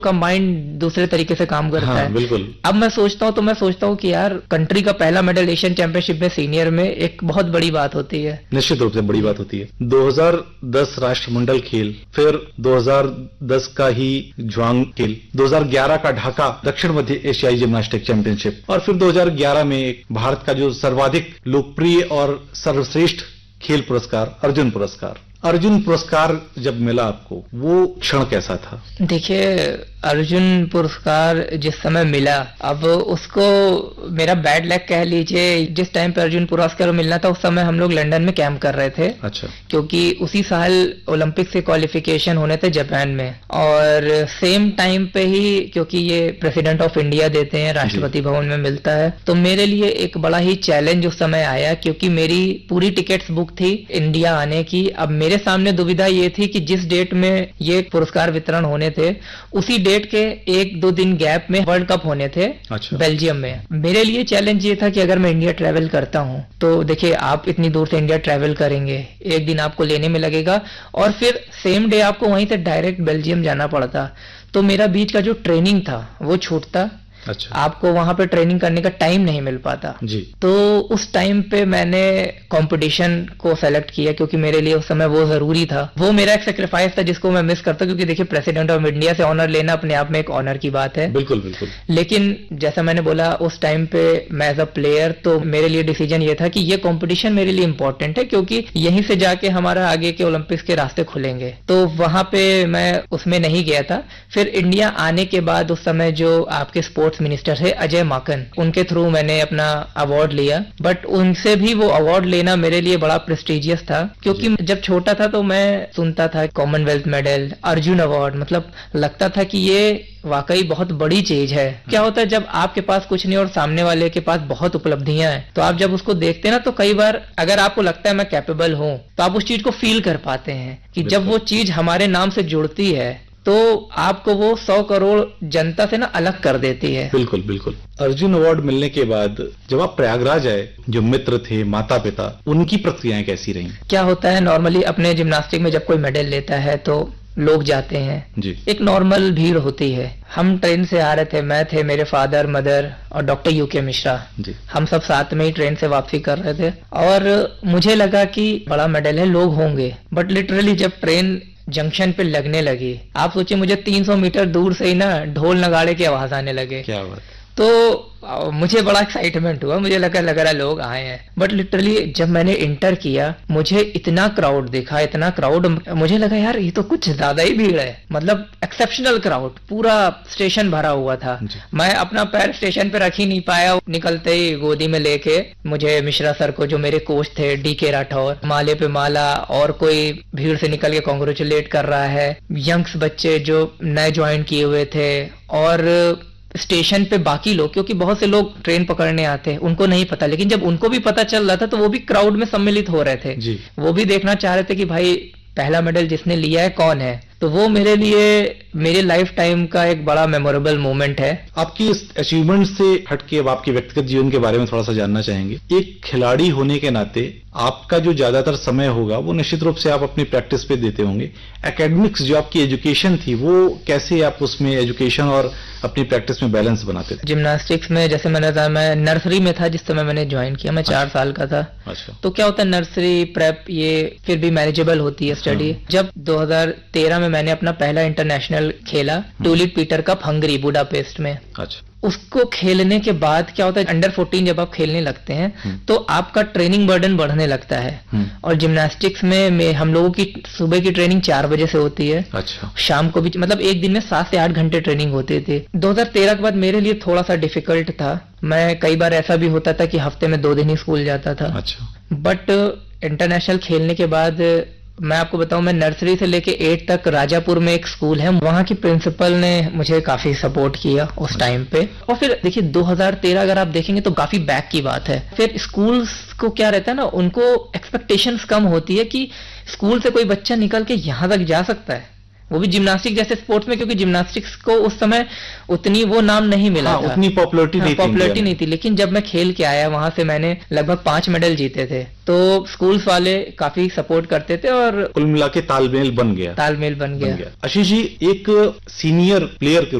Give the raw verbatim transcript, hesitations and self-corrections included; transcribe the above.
का माइंड दूसरे तरीके से काम करता हाँ, है। बिल्कुल। अब मैं सोचता हूँ तो मैं सोचता हूँ कि यार कंट्री का पहला मेडल एशियन चैंपियनशिप में सीनियर में एक बहुत बड़ी बात होती है। निश्चित रूप से बड़ी बात होती है। दो हज़ार दस राष्ट्रमंडल खेल, फिर दो हज़ार दस का ही जुआंग खेल, दो हज़ार ग्यारह का ढाका दक्षिण मध्य एशियाई जिम्नास्टिक चैंपियनशिप और फिर दो हज़ार ग्यारह में भारत का जो सर्वाधिक लोकप्रिय और सर्वश्रेष्ठ खेल पुरस्कार अर्जुन पुरस्कार। अर्जुन पुरस्कार जब मिला आपको, वो क्षण कैसा था? देखिए, अर्जुन पुरस्कार जिस समय मिला, अब उसको मेरा बैड लक कह लीजिए। जिस टाइम पे अर्जुन पुरस्कार मिलना था उस समय हम लोग लंदन में कैंप कर रहे थे। अच्छा। क्योंकि उसी साल ओलंपिक से क्वालिफिकेशन होने थे जापान में, और सेम टाइम पे ही क्योंकि ये प्रेसिडेंट ऑफ इंडिया देते हैं, राष्ट्रपति भवन में मिलता है, तो मेरे लिए एक बड़ा ही चैलेंज उस समय आया क्योंकि मेरी पूरी टिकट्स बुक थी इंडिया आने की। अब मेरे सामने दुविधा ये थी कि जिस डेट में ये पुरस्कार वितरण होने थे उसी डेट के एक दो दिन गैप में वर्ल्ड कप होने थे। अच्छा। बेल्जियम में। मेरे लिए चैलेंज ये था कि अगर मैं इंडिया ट्रैवल करता हूँ तो देखिए, आप इतनी दूर से इंडिया ट्रैवल करेंगे, एक दिन आपको लेने में लगेगा और फिर सेम डे आपको वहीं से डायरेक्ट बेल्जियम जाना पड़ता, तो मेरा बीच का जो ट्रेनिंग था वो छूटता। अच्छा। आपको वहां पे ट्रेनिंग करने का टाइम नहीं मिल पाता जी। तो उस टाइम पे मैंने कंपटीशन को सेलेक्ट किया क्योंकि मेरे लिए उस समय वो जरूरी था। वो मेरा एक सेक्रीफाइस था जिसको मैं मिस करता, क्योंकि देखिए प्रेसिडेंट ऑफ इंडिया से ऑनर लेना अपने आप में एक ऑनर की बात है। बिल्कुल बिल्कुल। लेकिन जैसा मैंने बोला, उस टाइम पे मैं एज अ प्लेयर, तो मेरे लिए डिसीजन ये था कि ये कंपटीशन मेरे लिए इंपॉर्टेंट है क्योंकि यहीं से जाके हमारा आगे के ओलंपिक्स के रास्ते खुलेंगे। तो वहां पे मैं उसमें नहीं गया था। फिर इंडिया आने के बाद उस समय जो आपके स्पोर्ट्स मिनिस्टर है अजय माकन, उनके थ्रू मैंने अपना अवार्ड लिया। बट उनसे भी वो अवार्ड लेना मेरे लिए बड़ा प्रेस्टिजियस था क्योंकि जब छोटा था तो मैं सुनता था कॉमनवेल्थ मेडल, अर्जुन अवार्ड, मतलब लगता था कि ये वाकई बहुत बड़ी चीज है। क्या होता है जब आपके पास कुछ नहीं और सामने वाले के पास बहुत उपलब्धियां हैं, तो आप जब उसको देखते हैं ना, तो कई बार अगर आपको लगता है मैं कैपेबल हूं, तो आप उस चीज को फील कर पाते हैं कि जब वो चीज हमारे नाम से जुड़ती है तो आपको वो सौ करोड़ जनता से ना अलग कर देती है। बिल्कुल बिल्कुल। अर्जुन अवार्ड मिलने के बाद जब आप प्रयागराज आए, जो मित्र थे, माता पिता, उनकी प्रतिक्रियाएं कैसी रही? क्या होता है नॉर्मली अपने जिम्नास्टिक में जब कोई मेडल लेता है तो लोग जाते हैं जी। एक नॉर्मल भीड़ होती है। हम ट्रेन से आ रहे थे, मैं थे, मेरे फादर, मदर और डॉक्टर यूके मिश्रा जी। हम सब साथ में ही ट्रेन से वापसी कर रहे थे और मुझे लगा कि बड़ा मेडल है, लोग होंगे। बट लिटरली जब ट्रेन जंक्शन पे लगने लगी, आप सोचिए मुझे तीन सौ मीटर दूर से ही ना ढोल नगाड़े की आवाज आने लगे। क्या बात। तो मुझे बड़ा एक्साइटमेंट हुआ, मुझे लगा लग रहा लोग आए हैं। बट लिटरली जब मैंने इंटर किया, मुझे इतना क्राउड दिखा, इतना क्राउड, मुझे लगा यार ये तो कुछ ज्यादा ही भीड़ है। मतलब एक्सेप्शनल क्राउड, पूरा स्टेशन भरा हुआ था। मैं अपना पैर स्टेशन पे रख ही नहीं पाया। निकलते ही गोदी में लेके मुझे मिश्रा सर को, जो मेरे कोच थे, डी के राठौर, माले पे माला, और कोई भीड़ से निकल के कॉन्ग्रेचुलेट कर रहा है, यंग्स बच्चे जो नए ज्वाइन किए हुए थे, और स्टेशन पे बाकी लोग, क्योंकि बहुत से लोग ट्रेन पकड़ने आते हैं, उनको नहीं पता, लेकिन जब उनको भी पता चल रहा था तो वो भी क्राउड में सम्मिलित हो रहे थे जी। वो भी देखना चाह रहे थे कि भाई पहला मेडल जिसने लिया है कौन है। तो वो मेरे लिए मेरे लाइफ टाइम का एक बड़ा मेमोरेबल मोमेंट है। आपकी इस अचीवमेंट से हटके अब आपके व्यक्तिगत जीवन के बारे में थोड़ा सा जानना चाहेंगे। एक खिलाड़ी होने के नाते आपका जो ज्यादातर समय होगा वो निश्चित रूप से आप अपनी प्रैक्टिस पे देते होंगे। एकेडमिक्स जो आपकी एजुकेशन थी, वो कैसे आप उसमें एजुकेशन और अपनी प्रैक्टिस में बैलेंस बनाते थे? जिम्नास्टिक्स में जैसे मैंने बताया, मैं नर्सरी में था जिस समय मैंने ज्वाइन किया, मैं चार साल का था। अच्छा। तो क्या होता है नर्सरी प्रेप ये फिर भी मैनेजेबल होती है स्टडी। जब दो हज़ार तेरह में मैंने अपना पहला इंटरनेशनल खेला, tulip Peter cup Hungary Budapest में। अच्छा। उसको खेलने के बाद क्या होता है, अंडर फोर्टीन जब आप खेलने लगते हैं तो आपका ट्रेनिंग बर्डन बढ़ने लगता है। और जिम्नास्टिक्स में, में हम लोगों की सुबह की ट्रेनिंग चार बजे से होती है। अच्छा। शाम को भी, मतलब एक दिन में सात से आठ घंटे ट्रेनिंग होती थी। दो हज़ार तेरह के बाद मेरे लिए थोड़ा सा डिफिकल्ट था। मैं कई बार ऐसा भी होता था कि हफ्ते में दो दिन ही स्कूल जाता था। अच्छा। बट इंटरनेशनल खेलने के बाद मैं आपको बताऊं, मैं नर्सरी से लेके एट तक राजापुर में एक स्कूल है, वहां की प्रिंसिपल ने मुझे काफी सपोर्ट किया उस टाइम पे। और फिर देखिए दो हज़ार तेरह अगर आप देखेंगे तो काफी बैक की बात है। फिर स्कूल्स को क्या रहता है ना, उनको एक्सपेक्टेशंस कम होती है कि स्कूल से कोई बच्चा निकल के यहां तक जा सकता है। वो भी जिम्नास्टिक जैसे स्पोर्ट्स में, क्योंकि जिम्नास्टिक्स को उस समय उतनी वो नाम नहीं मिला हाँ, था, उतनी पॉपुलरिटी हाँ, नहीं थी पॉपुलरिटी इंडिया नहीं थी। लेकिन जब मैं खेल के आया वहां से मैंने लगभग पांच मेडल जीते थे, तो स्कूल्स वाले काफी सपोर्ट करते थे और कुल मिला के तालमेल बन गया तालमेल बन गया। बन गया। आशीष जी, एक सीनियर प्लेयर के